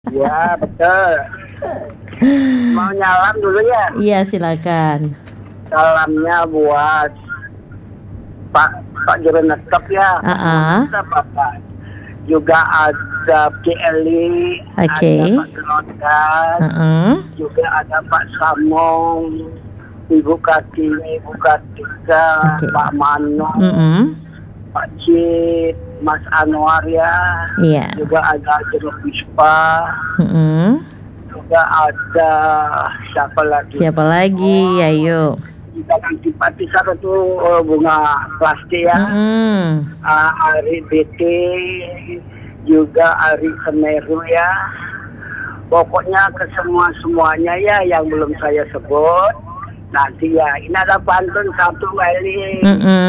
Ya, betul. Mau nyalam dulu ya? Iya, silakan. Salamnya buat Pak Juru Netop ya. Ada Bapak. Juga ada Ki Eli, ada Pak Gerondan, juga ada Pak Samong, Ibu Katika, Pak Mano, Pak Cid, Mas Anwar ya, juga ada Jeruk Bispa, juga ada siapa lagi, ayo. Juga nanti Patisar itu bunga plastik ya, Ari BT, juga Ari Semeru ya, pokoknya ke semuanya ya yang belum saya sebut. Nanti ya, ini ada pantun satu kali.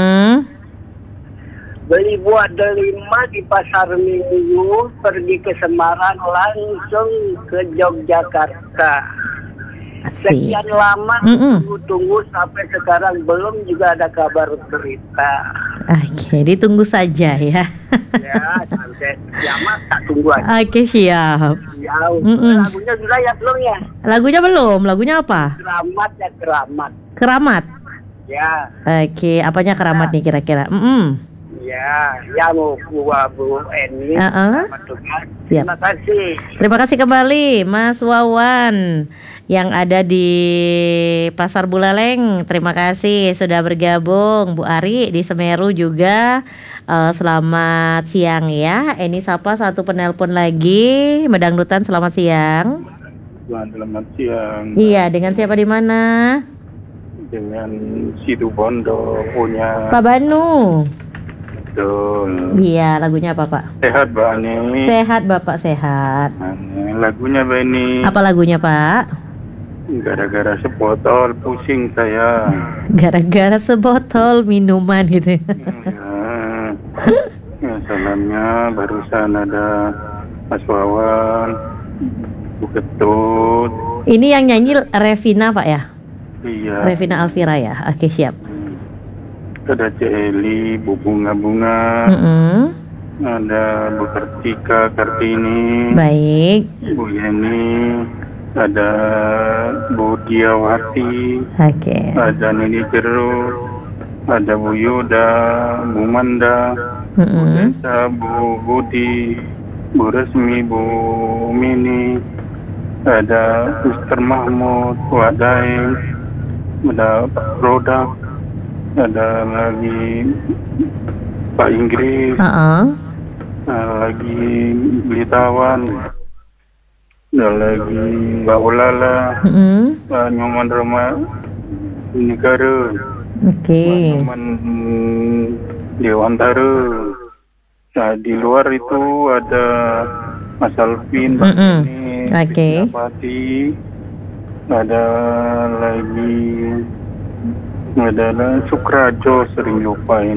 Beli buah delima di pasar Minggu, pergi ke Semarang langsung ke Yogyakarta. Sekian lama tunggu sampai sekarang belum juga ada kabar berita. Oke, ditunggu saja ya. Ya, sampai kiamat tak tunggu aja. Oke, siap. Ya, lagunya sudah ya belum ya? Lagunya belum. Lagunya apa? Keramat ya, keramat. Keramat. Ya. Oke, apanya keramat nih kira-kira? Ya mau Bu Eni. Siap. Terima kasih. Terima kasih kembali Mas Wawan yang ada di Pasar Buleleng. Terima kasih sudah bergabung. Bu Ari di Semeru juga. Selamat siang ya. Ini sapa satu penelpon lagi. Medangdutan, selamat siang. Selamat siang. Iya, dengan siapa di mana? Dengan Situ Bondo punya Pak Banu. Betul. Iya, lagunya apa Pak? Sehat Mbak Ani. Sehat Bapak, sehat. Lagunya Mbak Ani. Apa lagunya Pak? Gara-gara sebotol pusing saya. Gara-gara sebotol minuman gitu. Ya, salamnya barusan ada Mas Wawan, Bu Ketut. Ini yang nyanyi Revina Pak ya? Iya. Revina Alvira ya. Oke, siap. Ada Celi, Bu Bunga-Bunga, ada Bu Kartika Kartini, baik, Bu Yeni, ada Bu Diawati, ada Nini Jeruk, ada Bu Yuda, Bu Manda, Bu Desa, Bu Budi, Bu Resmi, Bu Mini, ada Mr. Mahmud, Bu Adain, ada Pak Rodak, ada lagi Pak Inggris, lagi Blitawan, ada lagi Mbak Ulala, Pak Nyoman Roma Negara, Pak Nyoman Dewantara. Nah, di luar itu ada Mas Alvin, Pak Ini, Pati, ada lagi Sukrajo, sering lupain.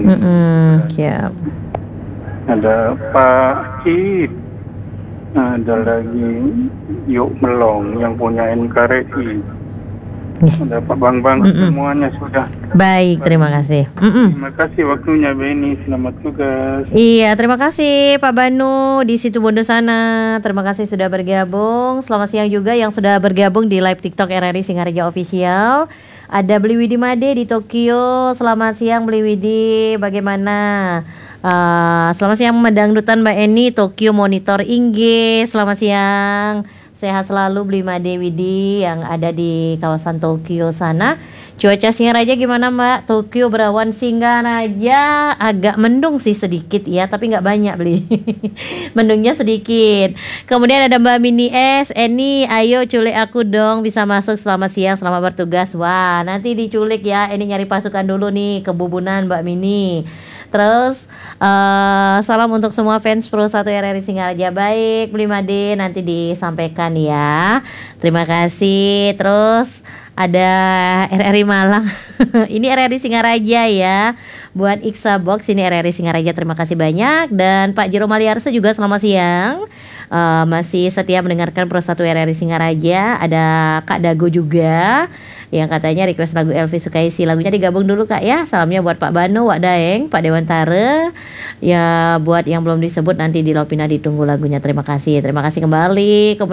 Ada Pak Cid, ada lagi Yuk Melong yang punya NKRI. Ada Pak Bang semuanya sudah. Baik, terima kasih. Terima kasih waktunya Beni, selamat tugas. Iya, terima kasih Pak Banu di Situ Bondo sana. Terima kasih sudah bergabung. Selamat siang juga yang sudah bergabung di live TikTok RRI Singaraja Official. Ada Beli Widi Made di Tokyo. Selamat siang Beli Widi, bagaimana? Selamat siang Medangdutan Mbak Eni, Tokyo Monitor Ingge. Selamat siang, sehat selalu Beli Made Widi yang ada di kawasan Tokyo sana. Cuaca Singaraja gimana Mbak? Tokyo berawan, Singaraja agak mendung sih sedikit ya, tapi nggak banyak Beli. Mendungnya sedikit. Kemudian ada Mbak Mini S, Eni ayo culik aku dong, bisa masuk. Selamat siang, selamat bertugas. Wah, nanti diculik ya, Eni nyari pasukan dulu nih ke Bubunan Mbak Mini. Terus salam untuk semua fans Pro 1 RRI Singaraja. Baik Beli Made, nanti disampaikan ya. Terima kasih. Terus ada RRI Malang. Ini RRI Singaraja ya. Buat Iksa Box ini RRI Singaraja, terima kasih banyak. Dan Pak Jero Maliarsa juga selamat siang. masih setia mendengarkan Pro 1 RRI Singaraja. Ada Kak Dago juga yang katanya request lagu Elvi Sukaisi. Lagunya digabung dulu Kak ya. Salamnya buat Pak Bano, Wak Daeng, Pak Dewantara. Ya buat yang belum disebut nanti di Lopina ditunggu lagunya. Terima kasih kembali.